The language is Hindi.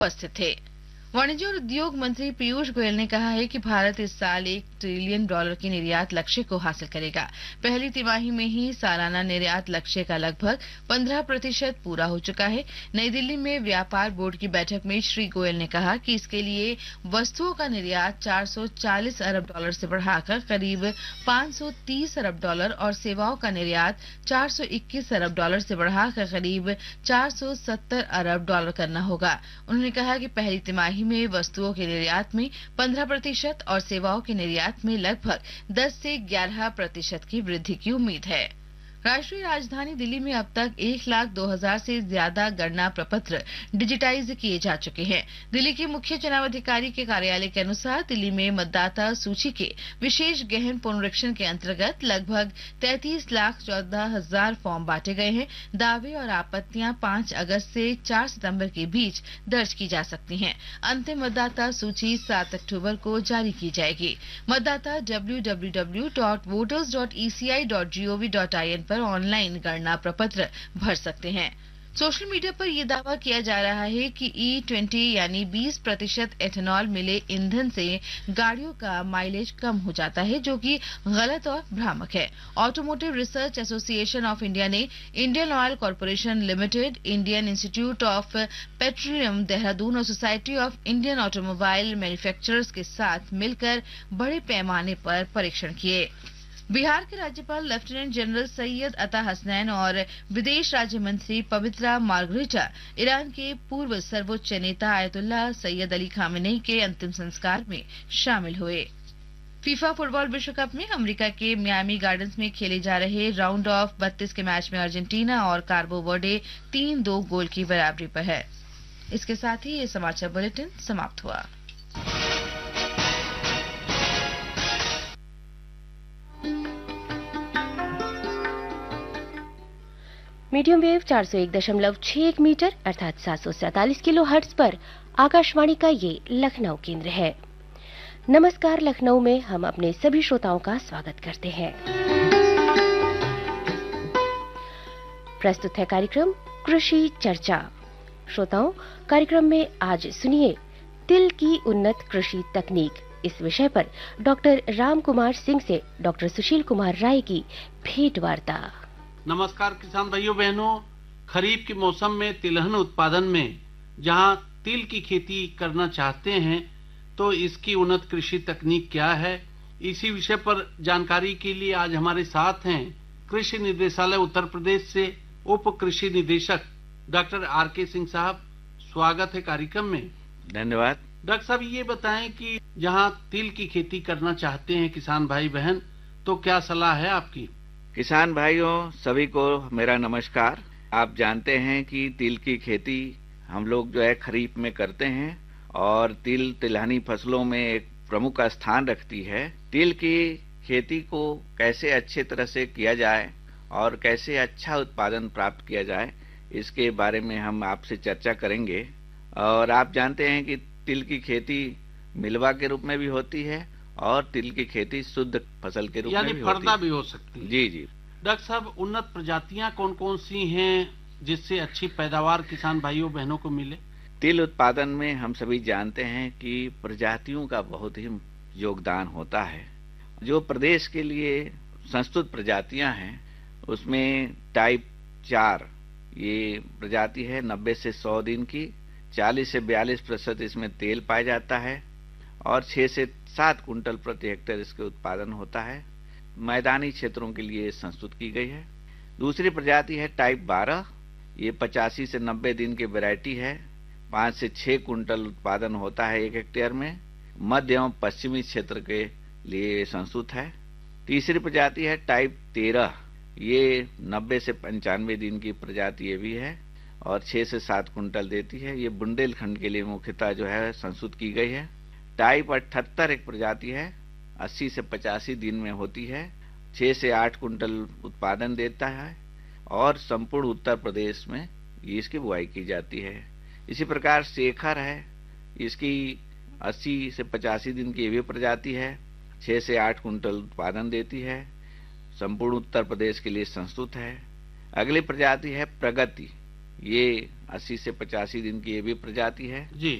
उपस्थित थे। वाणिज्य और उद्योग मंत्री पीयूष गोयल ने कहा है कि भारत इस साल $1 ट्रिलियन के निर्यात लक्ष्य को हासिल करेगा। पहली तिमाही में ही सालाना निर्यात लक्ष्य का लगभग 15% पूरा हो चुका है। नई दिल्ली में व्यापार बोर्ड की बैठक में श्री गोयल ने कहा कि इसके लिए वस्तुओं का निर्यात $440 अरब से बढ़ाकर करीब $530 अरब और सेवाओं का निर्यात $421 अरब से बढ़ाकर करीब $470 अरब करना होगा। उन्होंने कहा कि पहली तिमाही में वस्तुओं के निर्यात में 15% और सेवाओं के निर्यात में लगभग 10 से 11% की वृद्धि की उम्मीद है। राष्ट्रीय राजधानी दिल्ली में अब तक 1,02,000 से ज्यादा गणना प्रपत्र डिजिटाइज किए जा चुके हैं। दिल्ली के मुख्य चुनाव अधिकारी के कार्यालय के अनुसार दिल्ली में मतदाता सूची के विशेष गहन पुनरीक्षण के अंतर्गत लगभग 33,14,000 फॉर्म बांटे गए हैं। दावे और आपत्तियां 5 अगस्त से 4 सितंबर के बीच दर्ज की जा सकती हैं। अंतिम मतदाता सूची 7 अक्टूबर को जारी की जाएगी। मतदाता www.voters.eci.gov.in पर ऑनलाइन गणना प्रपत्र भर सकते हैं। सोशल मीडिया पर यह दावा किया जा रहा है कि E20 यानी 20% एथेनॉल मिले ईंधन से गाड़ियों का माइलेज कम हो जाता है, जो कि गलत और भ्रामक है। Automotive research association of India ने Indian oil corporation limited, Indian institute of petroleum Dehradun और society of Indian automobile manufacturers के साथ मिलकर बड़े पैमाने पर परीक्षण किए। बिहार के राज्यपाल लेफ्टिनेंट जनरल सैयद अता हसनैन और विदेश राज्य मंत्री पवित्रा मार्गरेटा ईरान के पूर्व सर्वोच्च नेता आयतुल्लाह सैयद अली खामेनेई के अंतिम संस्कार में शामिल हुए। फीफा फुटबॉल विश्व कप में अमेरिका के मियामी गार्डन्स में खेले जा रहे राउंड ऑफ 32 के मैच में अर्जेंटीना और कार्बो वर्डे 3-2 गोल की बराबरी पर है। इसके साथ ही ये समाचार बुलेटिन समाप्त हुआ। मीडियम वेव 401.61 मीटर अर्थात 747 किलो हर्ट्ज पर आकाशवाणी का ये लखनऊ केंद्र है। नमस्कार लखनऊ में हम अपने सभी श्रोताओं का स्वागत करते हैं। प्रस्तुत है कार्यक्रम कृषि चर्चा। श्रोताओं, कार्यक्रम में आज सुनिए तिल की उन्नत कृषि तकनीक, इस विषय पर डॉक्टर राम कुमार सिंह से डॉक्टर सुशील कुमार राय की भेंट वार्ता। नमस्कार किसान भाइयों बहनों, खरीफ के मौसम में तिलहन उत्पादन में जहां तिल की खेती करना चाहते हैं तो इसकी उन्नत कृषि तकनीक क्या है, इसी विषय पर जानकारी के लिए आज हमारे साथ हैं कृषि निदेशालय उत्तर प्रदेश से उप कृषि निदेशक डॉक्टर R.K. सिंह साहब। स्वागत है कार्यक्रम में। धन्यवाद। डॉक्टर साहब, ये बताएं कि जहां तिल की खेती करना चाहते हैं किसान भाई बहन, तो क्या सलाह है आपकी? किसान भाइयों सभी को मेरा नमस्कार। आप जानते हैं कि तिल की खेती हम लोग जो है खरीफ में करते हैं और तिलहनी फसलों में एक प्रमुख स्थान रखती है। तिल की खेती को कैसे अच्छे तरह से किया जाए और कैसे अच्छा उत्पादन प्राप्त किया जाए, इसके बारे में हम आपसे चर्चा करेंगे। और आप जानते हैं कि तिल की खेती मिलवा के रूप में भी होती है और तिल की खेती शुद्ध फसल के रूप में भी होती है, यानी फरदा भी हो सकती है। जी जी। डॉक्टर साहब, उन्नत प्रजातियां कौन कौन सी हैं जिससे अच्छी पैदावार किसान भाइयों बहनों को मिले? तिल उत्पादन में हम सभी जानते हैं कि प्रजातियों का बहुत ही योगदान होता है। जो प्रदेश के लिए संस्तुत प्रजातियां हैं उसमें टाइप 4 ये प्रजाति है 90 से 100 दिन की, 40 से 42% इसमें तेल पाया जाता है और 6 से 7 कुंटल प्रति हेक्टेयर इसके उत्पादन होता है। मैदानी क्षेत्रों के लिए संस्तुत की गई है। दूसरी प्रजाति है टाइप 12, ये 85 से 90 दिन की वैरायटी है, 5 से 6 कुंटल उत्पादन होता है 1 हेक्टेयर में, मध्य एवं पश्चिमी क्षेत्र के लिए संस्तुत है। तीसरी प्रजाति है टाइप 13, ये 90 से 95 दिन की प्रजाति ये भी है और 6 से 7 कुंटल देती है। ये बुंदेलखंड के लिए मुख्यतः जो है संस्तुत की गई है। टाइप 78 एक प्रजाति है, 80 से 85 दिन में होती है, 6 से 8 कुंटल उत्पादन देता है और संपूर्ण उत्तर प्रदेश में इसकी बुआई की जाती है। इसी प्रकार शेखर है, इसकी 80 से 85 दिन की भी प्रजाति है, 6 से 8 कुंटल उत्पादन देती है, संपूर्ण उत्तर प्रदेश के लिए संस्तुत है। अगली प्रजाति है प्रगति, ये 80 से 85 दिन की ये भी प्रजाति है जी।